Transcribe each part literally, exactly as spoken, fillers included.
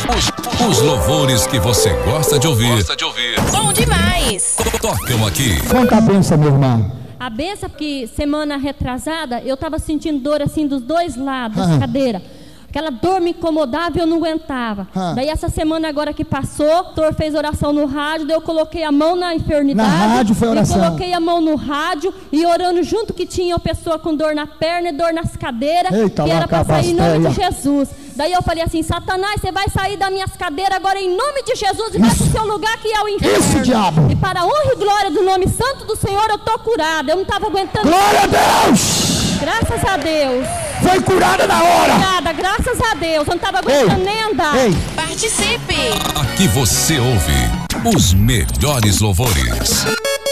Os, os louvores que você gosta de ouvir. Gosta de ouvir. Bom demais. Tocam aqui. Conta a benção, meu irmão. A benção que semana retrasada eu estava sentindo dor assim dos dois lados Ah. da cadeira. Aquela dor me incomodava e eu não aguentava. Ah. Daí essa semana agora que passou, o doutor fez oração no rádio, daí eu coloquei a mão na enfermidade. Na rádio foi oração. E coloquei a mão no rádio e orando junto que tinha uma pessoa com dor na perna e dor nas cadeiras. Eita, que era para laca sair em nome de basteia. Jesus. Daí eu falei assim, Satanás, você vai sair das minhas cadeiras agora em nome de Jesus e vai pro seu lugar que é o inferno. Isso, diabo. E para a honra e glória do nome santo do Senhor, eu tô curada. Eu não estava aguentando. Glória a Deus! Graças a Deus. Foi curada na hora! Curada, graças a Deus. Eu não estava aguentando Ei, nem andar. Ei, Participe. Aqui você ouve os melhores louvores.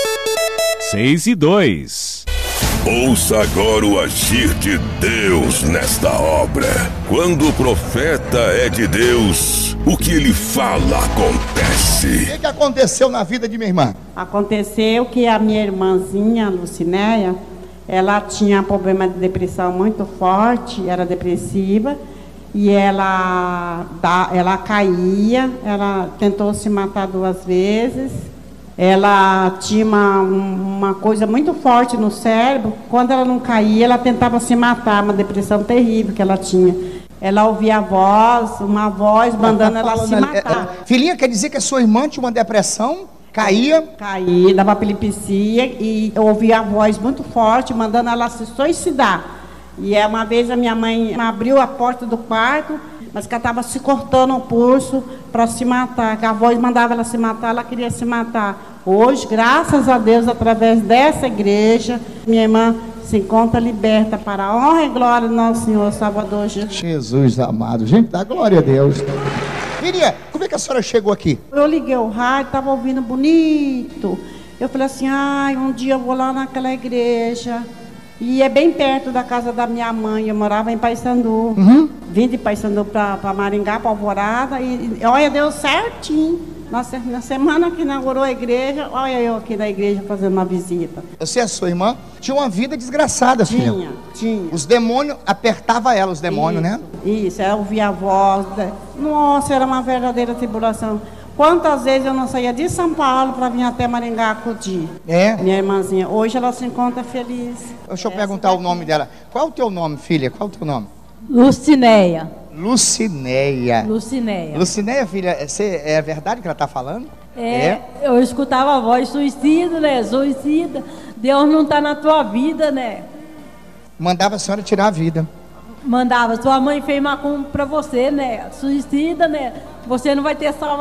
seis e dois. Ouça agora o agir de Deus nesta obra. Quando o profeta é de Deus, o que ele fala o acontece. que, que aconteceu na vida de minha irmã? Aconteceu que a minha irmãzinha, Lucinéia, ela tinha problema de depressão muito forte, era depressiva, e ela, ela caía, ela tentou se matar duas vezes, ela tinha uma, uma coisa muito forte no cérebro, quando ela não caía, ela tentava se matar, uma depressão terrível que ela tinha. Ela ouvia a voz, uma voz mandando ela se matar. Filhinha, quer dizer que a sua irmã tinha uma depressão? Caía? Caía, dava epilepsia e eu ouvia a voz muito forte, mandando ela se suicidar. E é, uma vez a minha mãe abriu a porta do quarto, mas que ela estava se cortando o pulso para se matar. Que a voz mandava ela se matar, ela queria se matar. Hoje, graças a Deus, através dessa igreja, minha irmã se encontra liberta para a honra e glória do nosso Senhor Salvador Jesus. Jesus amado. Gente, dá glória a Deus. Filhinha, como é que a senhora chegou aqui? Eu liguei o rádio, estava ouvindo bonito. Eu falei assim, ai, um dia eu vou lá naquela igreja. E é bem perto da casa da minha mãe, eu morava em Paissandu. Uhum. Vim de Paissandu para Maringá, para Alvorada, e, e olha, deu certinho. Nossa, na semana que inaugurou a igreja, olha eu aqui na igreja fazendo uma visita. Você e a sua irmã tinha uma vida desgraçada, filha. Tinha, tinha. Os demônios, apertava ela, os demônios, Isso, né? Isso, eu ouvia a voz. Da... Nossa, era uma verdadeira tribulação. Quantas vezes eu não saía de São Paulo para vir até Maringá acudir? É. Minha irmãzinha, hoje ela se encontra feliz. Deixa eu perguntar o nome dela. Qual é o teu nome, filha? Qual é o teu nome? Lucinéia. Lucinéia. Lucinéia. Lucinéia, filha, você, é verdade que ela está falando? É, eu escutava a voz, suicida, né? Suicida. Deus não está na tua vida, né? Mandava a senhora tirar a vida. Mandava, sua mãe fez macumba pra você, né? Suicida, né? Você não vai ter salvação.